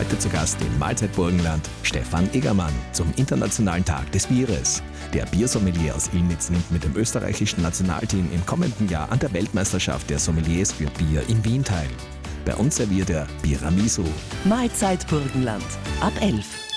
Heute zu Gast im Mahlzeit Burgenland Stefan Egermann zum Internationalen Tag des Bieres. Der Biersommelier aus Illnitz nimmt mit dem österreichischen Nationalteam im kommenden Jahr an der Weltmeisterschaft der Sommeliers für Bier in Wien teil. Bei uns serviert er Biramiso. Mahlzeit Burgenland ab 11.